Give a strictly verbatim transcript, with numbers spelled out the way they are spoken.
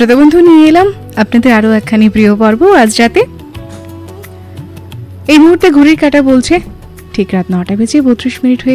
শ্রোতা বন্ধু, নিয়ে এলাম আপনাদের আরো একখানি প্রিয় পর্ব আজ রাতে। এই মুহূর্তে ঘড়ির কাঁটা বলছে ঠিক রাত নটা বেজে বত্রিশ মিনিট হয়ে